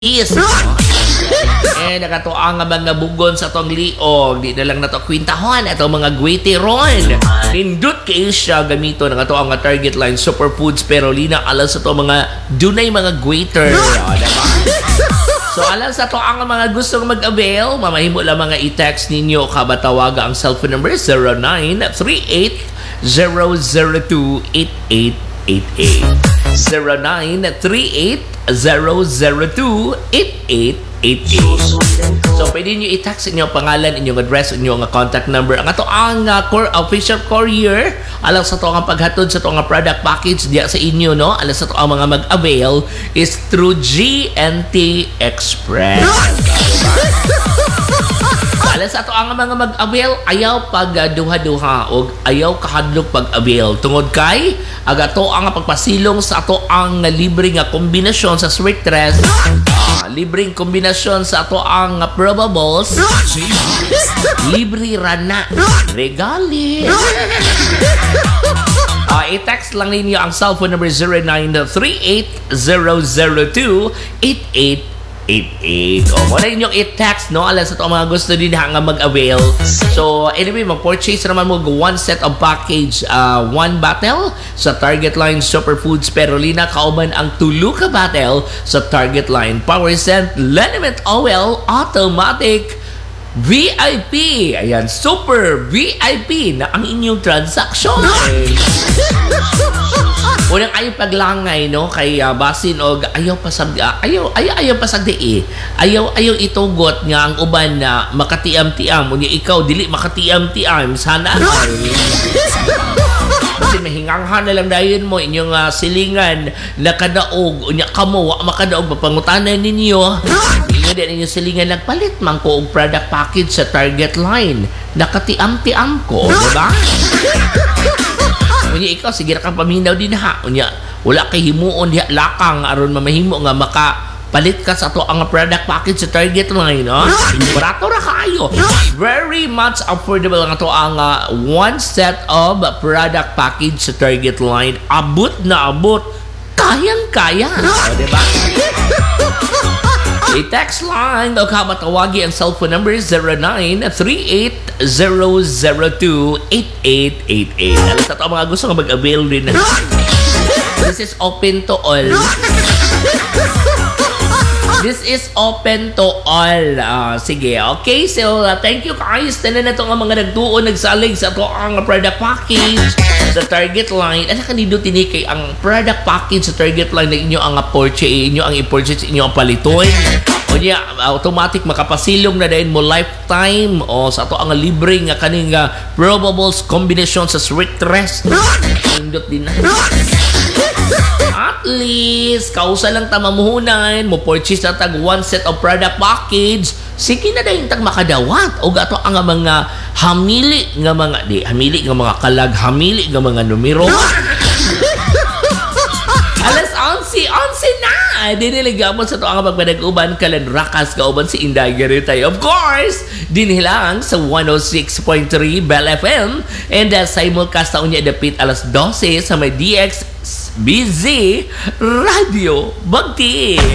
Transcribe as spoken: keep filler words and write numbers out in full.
Is. Eh, nakatuang nga mga bugon sa tong liog. Di na lang na to kwintahon atong mga gwitiron. Hindot kay siya gamito nakatuang nga target line superfoods pero lina alam sa to mga dunay mga gwiter. O, diba? So alam sa to ang mga gustong mag-avail, mamahimo lang mga i-text ninyo kabatawaga ang cellphone number zero nine three eight zero zero two eight eight eight eight. zero nine three eight zero zero two eight eight eight eight. So pwede nyo i-text inyong pangalan, inyong address, inyong contact number. Ang ato ang uh, core, official courier alam sa to ang paghatod sa to ang product package diya sa inyo, no? Alam sa to ang mga mag-avail is through G N T Express. Alam sa ato ang mga mag-avail, ayaw pag uh, duha-duha o ayaw kahadlok pag-avail. Tungod kay, aga to ang pagpasilong sa ato ang libre nga kombinasyon sa sweet dress, uh, libreng kombinasyon sa ato ang uh, probables, libre rana, regali. Uh, i-text lang ninyo ang cellphone number zero nine three eight zero zero two eight eight eight eight. O, muna inyong i-text, no? Alam sa ito mga gusto din nga mag-avail. So, anyway, mag-purchase naman mo one set of package, uh, one battle sa Target Line Superfoods Perolina, kauban ang tulo ka battle sa Target Line Power Scent Leniment Oil Automatic V I P. Ayan, super V I P na ang inyong transaction. Unang ayaw paglangay, no? Kay uh, basin o ayaw pasag uh, ayaw ayaw ayaw pasagdi eh. Ayaw ayaw itugot nga ang uban na makatiam-tiam. Unya ikaw dili makatiam-tiam sana. Kasi mahinganghan na lang dayon mo inyong uh, silingan na kadaog. Unya kamo wa makadaog papangutanan ninyo. Inyo din inyong silingan nagpalit man ko og product package sa Target Line. Nakatiam-tiam ko, di ba? Unya ikaw sige ra kang paminaw din ha. Unya wala kay himuon diha lakang aron mamahimo nga maka palit ka sa to ang product package sa Target Line, no? Barato ra kaayo. Very much affordable nga to ang uh, one set of product package sa Target Line. Abot na abot. Kayang-kaya. O, diba? I-text line o kamatawagi ang cellphone number zero nine three eight zero zero two eight eight eight eight. Alam sa ito mga gusto nga mag-avail din. This is open to all. This is open to all. Uh, sige, okay. So, uh, thank you guys. Tanan na ito nga mga nagtuon, nagsalig sa ito ang product package sa Target Line. Ano ka nito tinikay ang product package sa Target Line na inyo ang purchase, inyo ang i-purchase, inyo ang paliton. O niya, automatic makapasilong na din mo lifetime o sa ito ang libre nga kaning uh, probables combination sa sweet dress. Indot din na. At least, kausa lang tamamuhunan, mo purchase na tag one set of product package, sige na dahil tag makadawat. O gato ang mga hamili nga mga, di, hamili nga mga kalag, hamili nga mga numero. Alas onse, onse na! Diniligapon sa ito ang pagpanag-uban, kalan rakas kauban si Inday Garitay. Of course, dinilang sa one oh six point three Bell F M and uh, simulcast na unya dapit alas dose sa may D X B Z Radio Bagti.